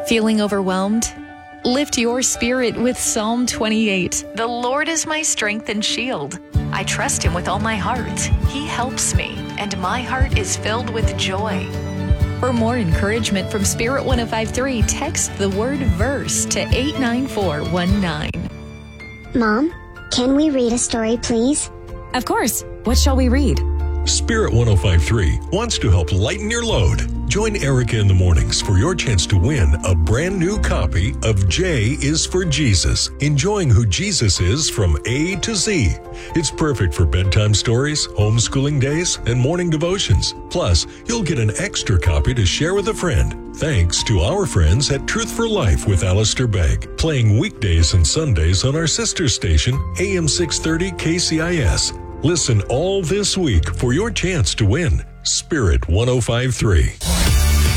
Feeling overwhelmed? Lift your spirit with Psalm 28. The Lord is my strength and shield. I trust him with all my heart. He helps me, and my heart is filled with joy. For more encouragement from Spirit 105.3, text the word verse to 89419. Mom, can we read a story, please? Of course. What shall we read? Spirit 105.3 wants to help lighten your load. Join Erica in the mornings for your chance to win a brand new copy of J is for Jesus, enjoying who Jesus is from A to Z. It's perfect for bedtime stories, homeschooling days, and morning devotions. Plus, you'll get an extra copy to share with a friend, thanks to our friends at Truth for Life with Alistair Begg, playing weekdays and Sundays on our sister station, AM 630 KCIS. Listen all this week for your chance to win Spirit 105.3.